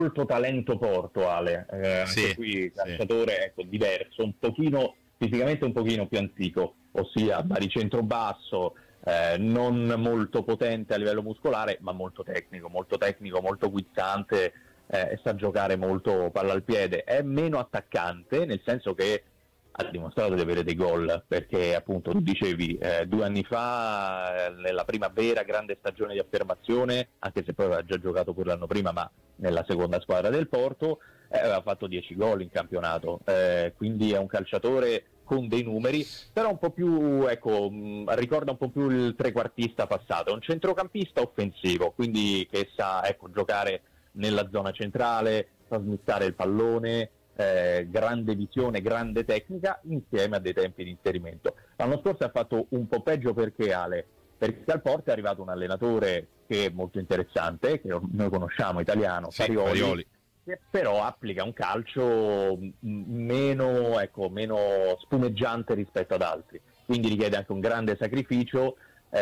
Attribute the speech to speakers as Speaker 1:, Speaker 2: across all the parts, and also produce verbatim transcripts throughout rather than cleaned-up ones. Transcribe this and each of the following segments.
Speaker 1: molto talento Porto, Ale, eh, anche
Speaker 2: Sì,
Speaker 1: qui
Speaker 2: sì.
Speaker 1: calciatore ecco, diverso, un pochino fisicamente un pochino più antico, ossia baricentro basso, eh, non molto potente a livello muscolare, ma molto tecnico, molto tecnico, molto guizzante, eh, e sa giocare molto palla al piede. È meno attaccante, nel senso che ha dimostrato di avere dei gol, perché appunto tu dicevi eh, due anni fa, eh, nella prima vera grande stagione di affermazione, anche se poi aveva già giocato pure l'anno prima, ma nella seconda squadra del Porto, eh, aveva fatto dieci gol in campionato, eh, quindi è un calciatore con dei numeri, però un po' più, ecco, mh, ricorda un po' più il trequartista passato, è un centrocampista offensivo, quindi che sa ecco, giocare nella zona centrale, sa smizzare il pallone, eh, grande visione, grande tecnica, insieme a dei tempi di inserimento. L'anno scorso ha fatto un po' peggio perché Ale, perché al Porto è arrivato un allenatore che è molto interessante, che noi conosciamo, italiano,
Speaker 2: Sì,
Speaker 1: Farioli,
Speaker 2: Farioli.
Speaker 1: che però applica un calcio m- meno, ecco, meno spumeggiante rispetto ad altri, quindi richiede anche un grande sacrificio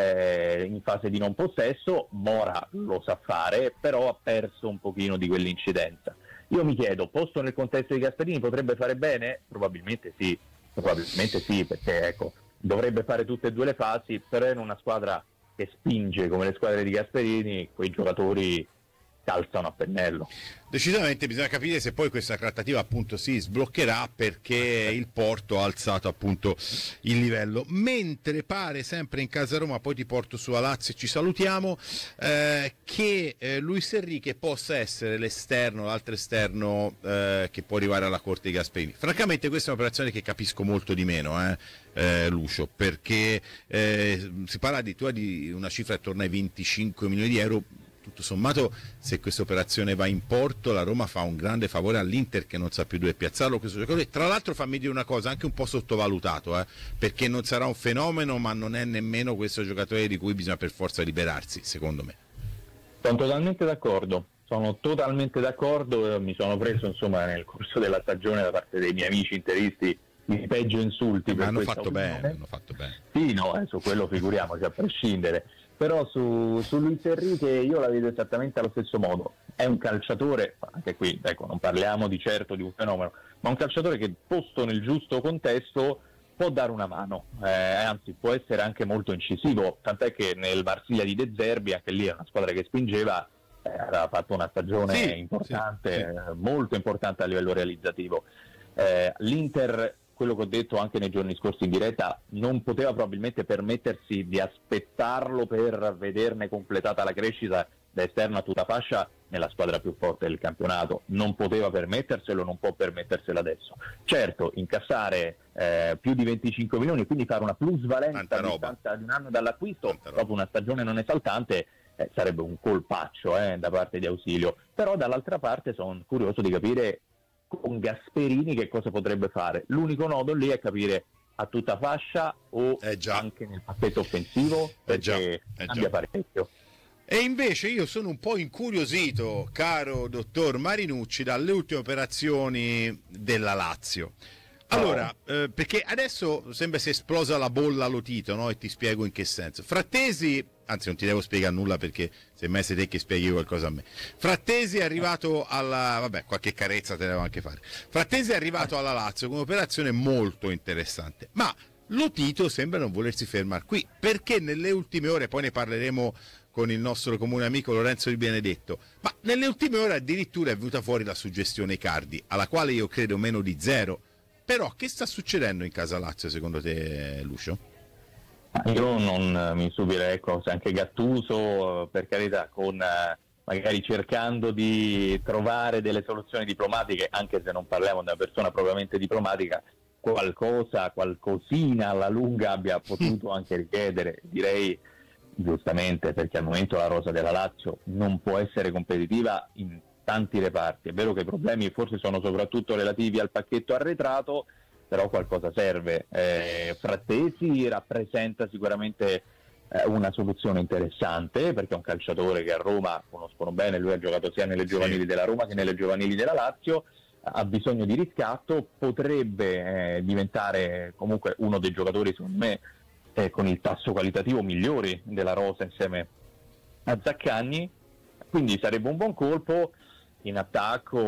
Speaker 1: eh, in fase di non possesso. Mora lo sa fare, però ha perso un pochino di quell'incidenza. Io mi chiedo, posto nel contesto di Gasperini, potrebbe fare bene? Probabilmente sì, probabilmente sì, perché ecco, dovrebbe fare tutte e due le fasi, però in una squadra che spinge come le squadre di Gasperini, quei giocatori calzano a pennello.
Speaker 2: Decisamente bisogna capire se poi questa trattativa appunto si sbloccherà, perché il Porto ha alzato appunto il livello, mentre pare sempre in casa Roma, poi ti porto sulla Lazio e ci salutiamo, eh, che eh, Luis Enrique possa essere l'esterno, l'altro esterno eh, che può arrivare alla corte di Gasperini. Francamente questa è un'operazione che capisco molto di meno, eh, eh, Lucio, perché eh, si parla di, tu hai di una cifra attorno ai venticinque milioni di euro. Tutto sommato, se questa operazione va in porto, la Roma fa un grande favore all'Inter, che non sa più dove piazzarlo questo giocatore. Tra l'altro fammi dire una cosa, anche un po' sottovalutato, eh, perché non sarà un fenomeno, ma non è nemmeno questo giocatore di cui bisogna per forza liberarsi, secondo me.
Speaker 1: Sono totalmente d'accordo, sono totalmente d'accordo, mi sono preso insomma nel corso della stagione da parte dei miei amici interisti i peggio insulti
Speaker 2: Eh, ma
Speaker 1: per
Speaker 2: hanno
Speaker 1: questa
Speaker 2: fatto
Speaker 1: opinione.
Speaker 2: bene, hanno fatto bene.
Speaker 1: Sì, no, eh, su quello figuriamoci, a prescindere. Però su, su Luis Enrique io la vedo esattamente allo stesso modo. È un calciatore, anche qui ecco, non parliamo di certo di un fenomeno, ma un calciatore che posto nel giusto contesto può dare una mano, eh, anzi può essere anche molto incisivo, tant'è che nel Marsiglia di De Zerbi, anche lì è una squadra che spingeva, eh, aveva fatto una stagione
Speaker 2: Sì,
Speaker 1: importante,
Speaker 2: sì, sì.
Speaker 1: eh, molto importante a livello realizzativo. Eh, L'Inter, quello che ho detto anche nei giorni scorsi in diretta, non poteva probabilmente permettersi di aspettarlo per vederne completata la crescita da esterno a tutta fascia nella squadra più forte del campionato. Non poteva permetterselo, non può permetterselo adesso. Certo, incassare eh, più di venticinque milioni, quindi fare una plusvalenza a distanza di un anno dall'acquisto dopo una stagione non esaltante, eh, sarebbe un colpaccio eh, da parte di Ausilio. Però dall'altra parte sono curioso di capire con Gasperini che cosa potrebbe fare. L'unico nodo lì è capire a tutta fascia o
Speaker 2: eh
Speaker 1: anche nel pacchetto offensivo, perché
Speaker 2: eh già, eh
Speaker 1: cambia
Speaker 2: già.
Speaker 1: parecchio.
Speaker 2: E invece io sono un po' incuriosito, caro dottor Marinucci, dalle ultime operazioni della Lazio. Allora, eh, perché adesso sembra sia esplosa la bolla Lotito, no? E ti spiego in che senso. Frattesi, anzi non ti devo spiegare nulla perché semmai sei te che spieghi qualcosa a me. Frattesi è arrivato alla... vabbè, qualche carezza te ne devo anche fare. Frattesi è arrivato alla Lazio con un'operazione molto interessante, ma Lotito sembra non volersi fermare qui, perché nelle ultime ore, poi ne parleremo con il nostro comune amico Lorenzo Di Benedetto, ma nelle ultime ore addirittura è venuta fuori la suggestione Icardi, alla quale io credo meno di zero. Però che sta succedendo in casa Lazio secondo te, Lucio?
Speaker 1: Io non mi stupirei, ecco, se anche Gattuso, per carità, con magari cercando di trovare delle soluzioni diplomatiche, anche se non parliamo di una persona propriamente diplomatica, qualcosa, qualcosina alla lunga abbia potuto anche richiedere, direi giustamente, perché al momento la rosa della Lazio non può essere competitiva in tanti reparti. È vero che i problemi forse sono soprattutto relativi al pacchetto arretrato, però qualcosa serve. Eh, Frattesi rappresenta sicuramente eh, una soluzione interessante, perché è un calciatore che a Roma conoscono bene, lui ha giocato sia nelle giovanili sì. della Roma che nelle giovanili della Lazio, ha bisogno di riscatto, potrebbe eh, diventare comunque uno dei giocatori secondo me eh, con il tasso qualitativo migliori della rosa insieme a Zaccagni, quindi sarebbe un buon colpo. in attacco